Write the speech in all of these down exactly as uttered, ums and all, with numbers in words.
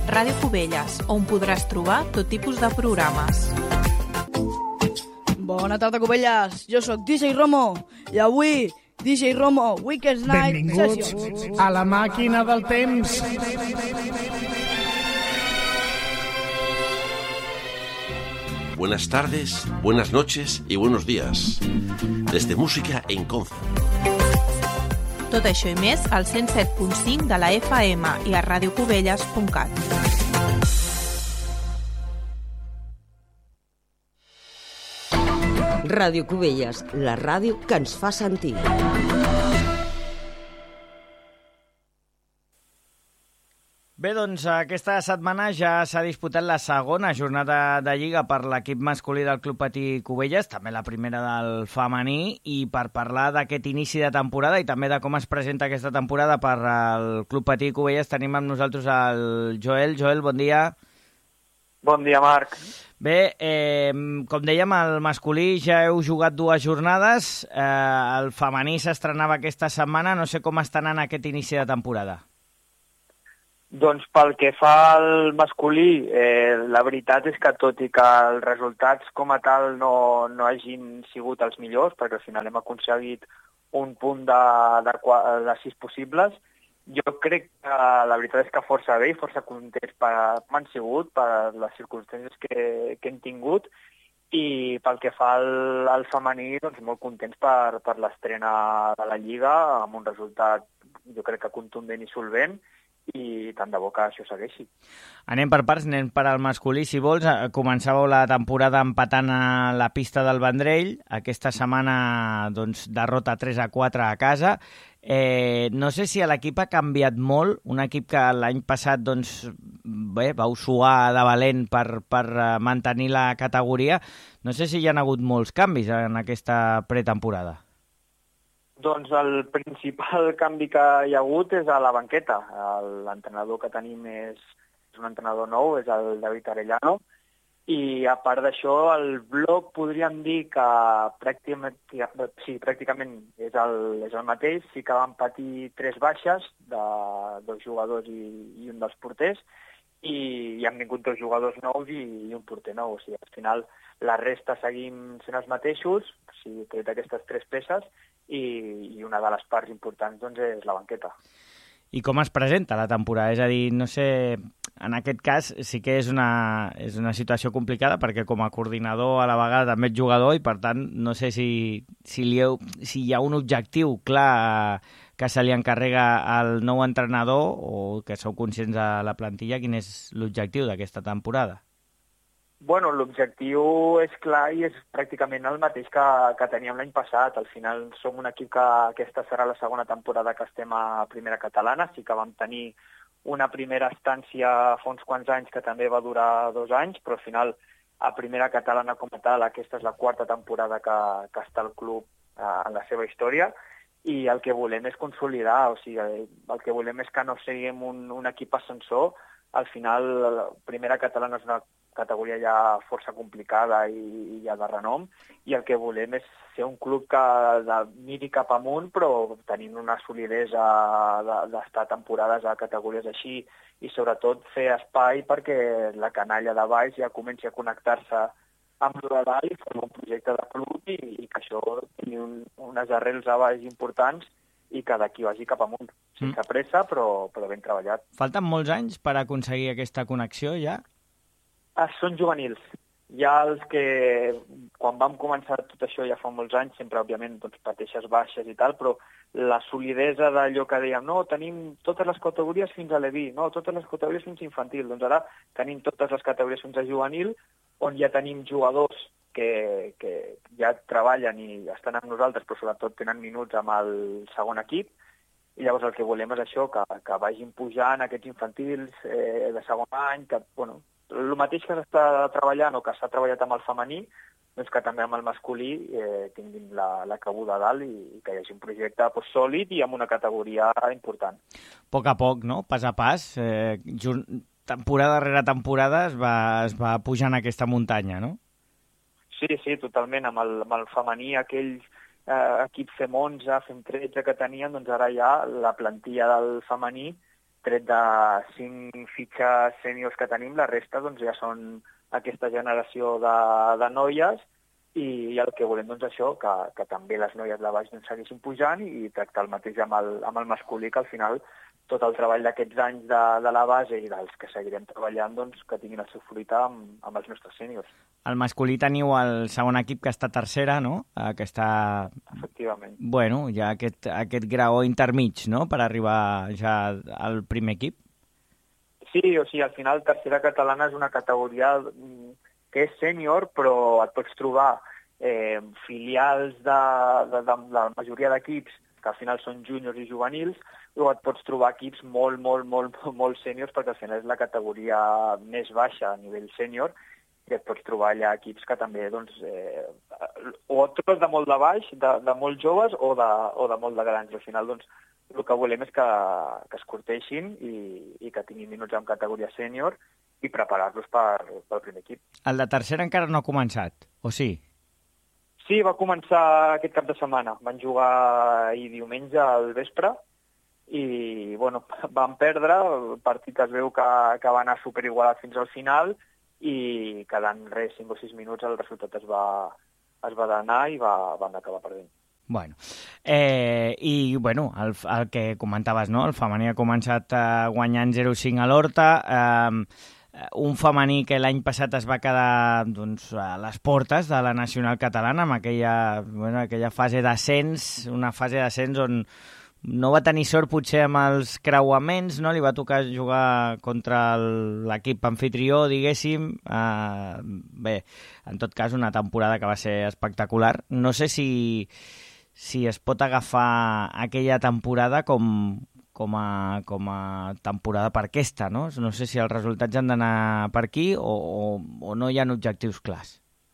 Ràdio Cubelles, on podràs trobar tot tipus de programes. Bona tarda, Cubelles. Jo sóc D J Romo i avui D J Romo Weekend Night Benvinguts Sessions. a la màquina del temps. Buenas tardes, buenas noches y buenos días. Desde Música en Concert. Tot això i més al cent set punt cinc de la F M i a ràdio cubelles punt cat. Ràdio Cubelles, la ràdio que ens fa sentir. Bé, doncs aquesta setmana ja s'ha disputat la segona jornada de Lliga per l'equip masculí del Club Patí Cubelles, també la primera del femení, i per parlar d'aquest inici de temporada i també de com es presenta aquesta temporada per al Club Patí Cubelles tenim amb nosaltres el Joel. Joel, bon dia. Bon dia, Marc. Bé, eh, com dèiem, el masculí ja heu jugat dues jornades, eh, el femení s'estrenava aquesta setmana, no sé com està anant aquest inici de temporada. Doncs pel que fa al masculí, eh, la veritat és que tot i que els resultats com a tal no, no hagin sigut els millors, perquè al final hem aconseguit un punt de, de, de sis possibles, jo crec que la veritat és que força bé i força contents per com han sigut, per les circumstàncies que, que hem tingut, i pel que fa al, al femení, doncs molt contents per, per l'estrena de la Lliga, amb un resultat jo crec que contundent i solvent, i tant de bo que això segueixi. Anem per parts, anem per al masculí, si vols. Començàveu la temporada empatant a la pista del Vendrell. Aquesta setmana, doncs, derrota tres a quatre a casa. Eh, no sé si l'equip ha canviat molt, un equip que l'any passat, doncs, bé, vau suar de valent per, per mantenir la categoria. No sé si hi ha hagut molts canvis en aquesta pretemporada. Doncs el principal canvi que hi ha hagut és a la banqueta. L'entrenador que tenim és, és un entrenador nou, és el David Arellano, i a part d'això el bloc podríem dir que pràcticament, sí, pràcticament és, el, és el mateix, sí que van patir tres baixes de dos jugadors i, i un dels porters, i hi han vingut dos jugadors nous i, i un porter nou. O sigui, al final la resta seguim sent els mateixos, o sigui, tret aquestes tres peces, i, i una de les parts importants doncs, és la banqueta. I com es presenta la temporada? És a dir, no sé, en aquest cas sí que és una, és una situació complicada perquè com a coordinador a la vegada també ets jugador i per tant no sé si, si, li heu, si hi ha un objectiu clar que se li encarrega al nou entrenador o que sou conscients de la plantilla, quin és l'objectiu d'aquesta temporada? Bueno, l'objectiu és clar i és pràcticament el mateix que, que teníem l'any passat. Al final som un equip que aquesta serà la segona temporada que estem a primera catalana. Sí que vam tenir una primera estància fa uns quants anys que també va durar dos anys, però al final a primera catalana com a tal aquesta és la quarta temporada que, que està el club eh, en la seva història i el que volem és consolidar, o sigui, el que volem és que no siguem un, un equip ascensor. Al final la primera catalana és una categoria ja força complicada i, i ja de renom, i el que volem és ser un club que de, miri cap amunt, però tenint una solidesa d'estar de, temporades a categories així, i sobretot fer espai perquè la canalla de baix ja comenci a connectar-se amb el de dalt i fer un projecte de club i, i que això tingui un, unes arrels a baix importants i que d'aquí vagi cap amunt. Sense mm. pressa, però, però ben treballat. Falten molts anys per aconseguir aquesta connexió ja? Ah, són juvenils. Ja els que, quan vam començar tot això ja fa molts anys, sempre, òbviament, doncs, pateixes baixes i tal, però la solidesa d'allò que dèiem, no, tenim totes les categories fins a l'E V I, no, totes les categories fins a infantil. Doncs ara tenim totes les categories fins a juvenil, on ja tenim jugadors que, que ja treballen i estan amb nosaltres, però sobretot tenen minuts amb el segon equip, i llavors el que volem és això, que, que vagin pujant aquests infantils eh, de segon any, que, bueno, el mateix que s'està treballant o que s'ha treballat amb el femení, doncs que també amb el masculí eh, tinguin la, la cabuda a dalt i, i que hi hagi un projecte pues, sòlid i amb una categoria important. A poc a poc, no? Pas a pas, eh, temporada darrere temporada es va, es va pujant aquesta muntanya, no? Sí, sí, totalment. Amb el, amb el femení, aquells eh, equips F E M onze, F E M tretze que tenien, doncs ara ja la plantilla del femení tret de cinc fitxes sèniors que tenim, la resta doncs, ja són aquesta generació de, de noies, i el que volem doncs això, que, que també les noies de baix doncs, segueixin pujant i tractar el mateix amb el, amb el masculí, que al final tot el treball d'aquests anys de, de la base i dels que seguirem treballant, doncs, que tinguin el seu fruit amb, amb els nostres sèniors. El masculí teniu el segon equip que està tercera, no? Eh, que està... Efectivament. Bueno, hi ha aquest, aquest graó intermig, no?, per arribar ja al primer equip. Sí, o sigui, al final tercera catalana és una categoria que és sènior, però et pots trobar eh, filials de, de, de, de la majoria d'equips que al final són júniors i juvenils, o et pots trobar equips molt, molt, molt, molt sèniors, perquè al final és la categoria més baixa a nivell sènior, i et pots trobar allà equips que també, doncs, eh, o et trobes de molt de baix, de, de molt joves, o de, o de molt de grans. Al final, doncs, el que volem és que, que es curteixin i, i que tinguin minuts en categoria sènior i preparar-los per, pel primer equip. El de tercera encara no ha començat, o sí? Sí, va començar aquest cap de setmana. Van jugar ahir diumenge al vespre i, bueno, van perdre. El partit es veu que, que va anar superigualat fins al final i quedant res, cinc o sis minuts, el resultat es va, es va d'anar i va, van acabar perdent. Bueno, eh, i bueno, el, el que comentaves, no? El femení ha començat eh, guanyant zero cinc a l'Horta, eh, un femení que l'any passat es va quedar doncs, a les portes de la nacional catalana amb aquella, bueno, aquella fase d'ascens, una fase d'ascens on no va tenir sort potser amb els creuaments, no? Li va tocar jugar contra l'equip anfitrió, diguéssim. Uh, bé, en tot cas, una temporada que va ser espectacular. No sé si, si es pot agafar aquella temporada com, com, a, com a temporada per aquesta, no? No sé si els resultats han d'anar per aquí o, o, o no hi ha objectius clars.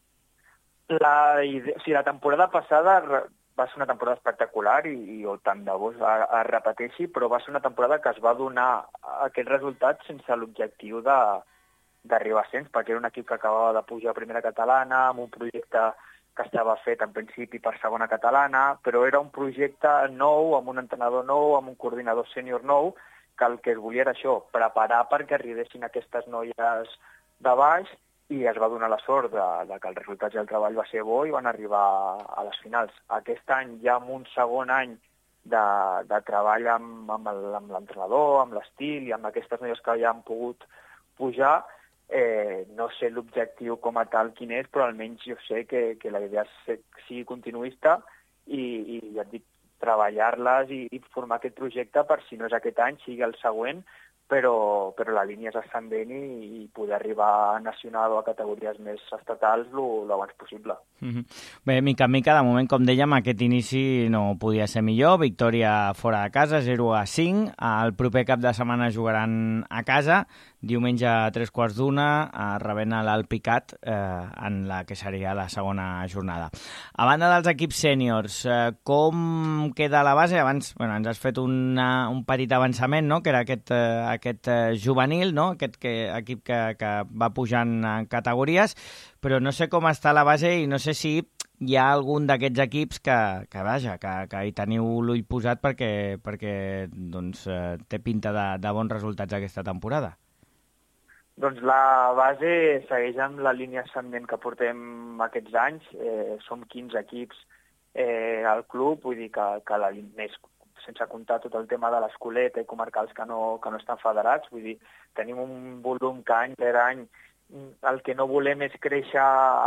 La, idea, o sigui, la temporada passada va ser una temporada espectacular i, i o tant de bo es, es repeteixi, però va ser una temporada que es va donar aquest resultat sense l'objectiu d'arribar a ascens, perquè era un equip que acabava de pujar a primera catalana, amb un projecte que estava fet en principi per segona catalana, però era un projecte nou, amb un entrenador nou, amb un coordinador sènior nou, que el que es volia era això, preparar perquè arribessin aquestes noies de baix, i es va donar la sort de, de que els resultats del treball va ser bo i van arribar a les finals. Aquest any, ja amb un segon any de, de treball amb, amb l'entrenador, amb l'estil i amb aquestes noies que ja han pogut pujar, eh, no sé l'objectiu com a tal quin és, però almenys jo sé que, que la idea és sigui continuista i, i ja et dic, treballar-les i, i formar aquest projecte per si no és aquest any, sigui el següent, però, però la línia és ascendent i, i poder arribar a nacional o a categories més estatals el abans possible. Mm-hmm. Bé, mica en mica, de moment, com dèiem, aquest inici no podia ser millor. Victòria fora de casa, zero a cinc. El proper cap de setmana jugaran a casa, diumenge a tres quarts d'una, rebent l'Alpicat eh, en la que seria la segona jornada. A banda dels equips sèniors, eh, com queda la base? Abans bueno, ens has fet una, un petit avançament, no?, que era aquest, eh, aquest eh, juvenil, no?, aquest que, equip que, que va pujant en categories, però no sé com està la base i no sé si hi ha algun d'aquests equips que, que vaja, que, que hi teniu l'ull posat perquè, perquè doncs, eh, té pinta de, de bons resultats aquesta temporada. Doncs la base segueix amb la línia ascendent que portem aquests anys. Eh, som quinze equips eh, al club, vull dir que, que la, més, sense comptar tot el tema de l'escoleta i comarcals que no, que no estan federats. Vull dir, tenim un volum que any per any el que no volem és créixer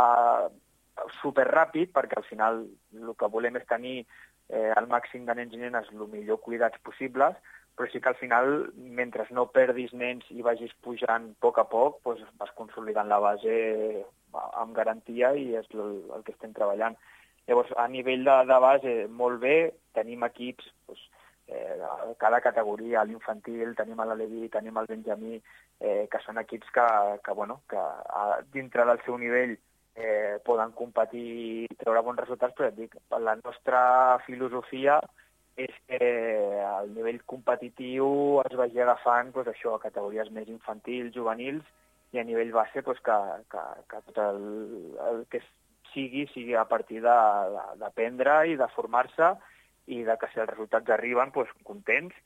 superràpid, perquè al final el que volem és tenir eh, el màxim de nens i nenes el millor cuidats possibles, però sí que al final, mentre no perdis nens i vagis pujant a poc a poc, doncs vas consolidant la base amb garantia i és el, el que estem treballant. Llavors, a nivell de, de base, molt bé, tenim equips, doncs, eh, a cada categoria, a l'infantil, tenim a l'Aleví, tenim al Benjamí, eh, que són equips que, que, bueno, que a, dintre del seu nivell eh, poden competir i treure bons resultats, però et dic, la nostra filosofia és que al nivell competitiu es vagi agafant doncs, això, a categories més infantils, juvenils, i a nivell base doncs, que, que, que tot el, el que sigui, sigui a partir d'aprendre i de formar-se i de que si els resultats arriben, doncs, contents,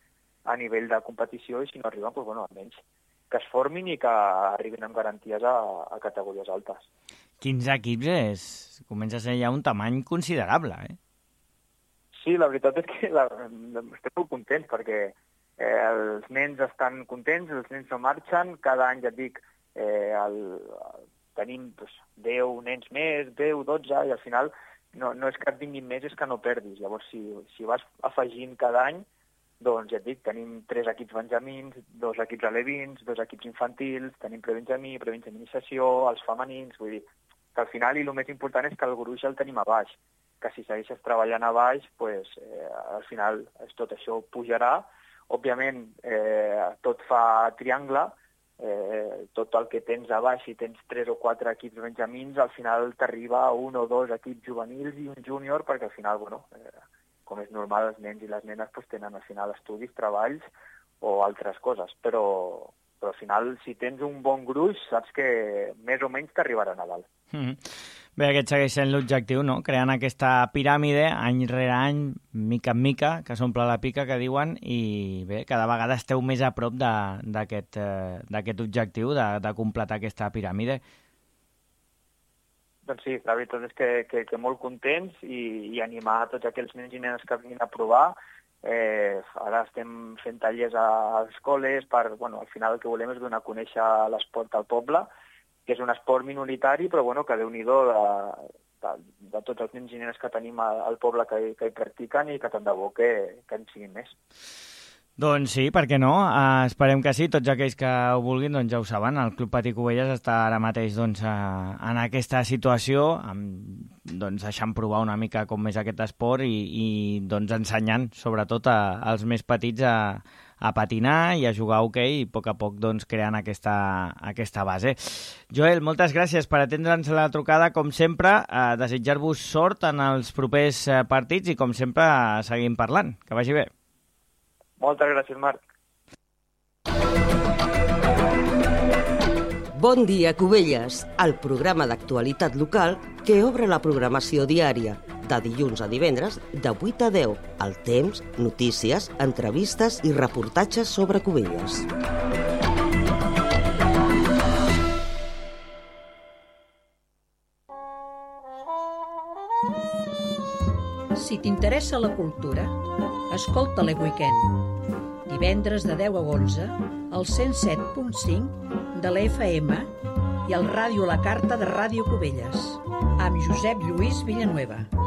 a nivell de competició, i si no arriben, doncs, bueno, almenys que es formin i que arribin amb garanties a, a categories altes. quinze equips és... comença a ser ja un tamany considerable, eh? Sí, la veritat és que la, estem molt contents perquè eh, els nens estan contents, els nens no marxen, cada any, ja et dic, eh, el, tenim doncs, deu nens més, deu, dotze, i al final no, no és que et vinguin més, és que no perdis. Llavors, si, si vas afegint cada any, doncs ja et dic, tenim tres equips benjamins, dos equips alevins, dos equips infantils, tenim prebenjamí, prebenjaminització, els femenins, vull dir que al final, i el més important és que el gruix el tenim a baix, que si segueixes treballant a baix, pues, eh, al final tot això pujarà. Òbviament, eh, tot fa triangle, eh, tot el que tens a baix, si tens tres o quatre equips benjamins, al final t'arriba un o dos equips juvenils i un júnior, perquè al final, bueno, eh, com és normal, els nens i les nenes pues, tenen al final estudis, treballs o altres coses, però, però al final, si tens un bon gruix, saps que més o menys t'arribarà a Nadal. Mm-hmm. Bé, aquest segueix sent l'objectiu, no? Creant aquesta piràmide any rere any, mica en mica, que s'omple la pica, que diuen, i bé, cada vegada esteu més a prop d'aquest eh, objectiu, de, de completar aquesta piràmide. Doncs sí, la veritat és que, que, que molt contents i, i animar a tots aquells nens i nenes que vinguin a provar. Eh, ara estem fent tallers a escoles per, bueno, al final el que volem és donar a conèixer l'esport al poble, que és un esport minoritari, però bueno, que Déu-n'hi-do de, de, de tots els nens i nenes que tenim al poble que, que hi practiquen i que tant de bo que, que en siguin més. Doncs sí, per què no? Uh, esperem que sí. Tots aquells que ho vulguin doncs ja ho saben. El Club Patí Cubelles està ara mateix doncs, uh, en aquesta situació, amb, doncs, deixant provar una mica com és aquest esport i, i doncs, ensenyant sobretot a, als més petits a, a patinar i a jugar a hoquei i a poc a poc doncs, creant aquesta, aquesta base. Joel, moltes gràcies per atendre'ns la trucada, com sempre. Uh, desitjar-vos sort en els propers uh, partits i, com sempre, uh, seguim parlant. Que vagi bé. Moltes gràcies, Marc. Bon dia, Cubelles, el programa d'actualitat local que obre la programació diària, de dilluns a divendres, de vuit a deu, al temps, notícies, entrevistes i reportatges sobre Cubelles. Si t'interessa la cultura, escolta l'E Weekend. Divendres de deu a onze, al cent set punt cinc de la F M i al Ràdio La Carta de Ràdio Cubelles, amb Josep Lluís Villanueva.